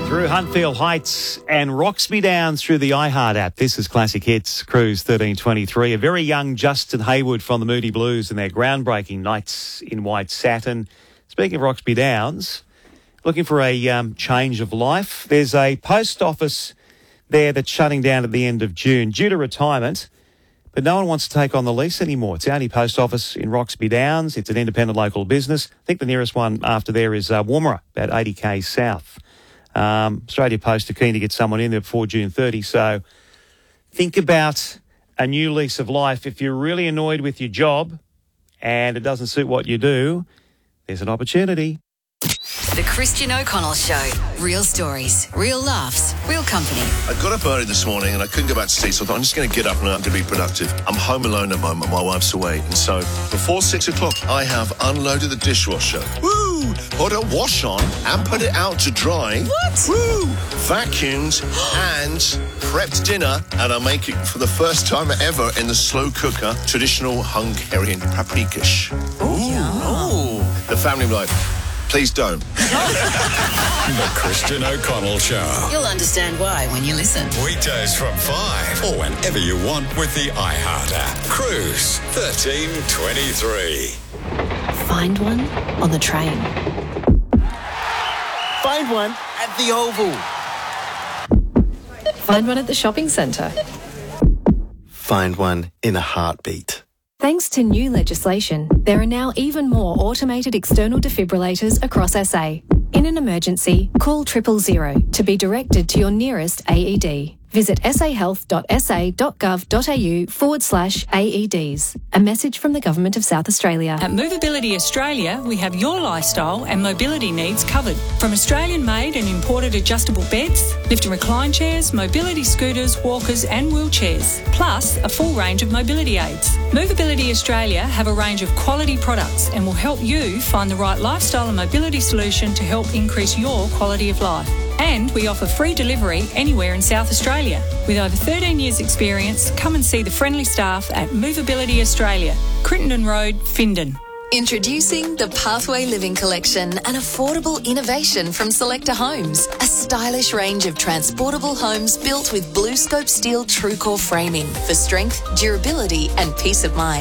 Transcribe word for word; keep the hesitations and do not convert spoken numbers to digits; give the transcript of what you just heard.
Through Huntfield Heights and Roxby Downs through the iHeart app. This is Classic Hits Cruise thirteen twenty-three. A very young Justin Hayward from the Moody Blues and their groundbreaking Nights in White Satin. Speaking of Roxby Downs, looking for a um, change of life. There's a post office there that's shutting down at the end of June due to retirement, but no one wants to take on the lease anymore. It's the only post office in Roxby Downs. It's an independent local business. I think the nearest one after there is uh, Woomera, about eighty kays south. Um, Australia Post are keen to get someone in there before June thirtieth. So think about a new lease of life. If you're really annoyed with your job and it doesn't suit what you do, there's an opportunity. The Christian O'Connell Show. Real stories, real laughs, real company. I got up early this morning and I couldn't go back to sleep, so I thought I'm just going to get up and I'm going to be productive. I'm home alone at the moment. My wife's away. And so before six o'clock, I have unloaded the dishwasher. Woo! Put a wash on and put it out to dry. What? Woo! Vacuumed and prepped dinner. And I make it for the first time ever in the slow cooker, traditional Hungarian paprikash. Ooh. Oh. The family were like, please don't. The Christian O'Connell Show. You'll understand why when you listen. Weekdays from five or whenever you want with the iHeart app. Cruise thirteen twenty-three. Find one on the train. Find one at the Oval. Find one at the shopping centre. Find one in a heartbeat. Thanks to new legislation, there are now even more automated external defibrillators across S A. In an emergency, call triple zero to be directed to your nearest A E D. Visit sahealth.sa.gov.au forward slash AEDs. A message from the Government of South Australia. At Movability Australia, we have your lifestyle and mobility needs covered. From Australian-made and imported adjustable beds, lift and recline chairs, mobility scooters, walkers and wheelchairs, plus a full range of mobility aids. Movability Australia have a range of quality products and will help you find the right lifestyle and mobility solution to help increase your quality of life. And we offer free delivery anywhere in South Australia. With over thirteen years experience, come and see the friendly staff at Movability Australia, Crittenden Road, Findon. Introducing the Pathway Living Collection, an affordable innovation from Selector Homes. A stylish range of transportable homes built with BlueScope Steel TrueCore framing for strength, durability and peace of mind.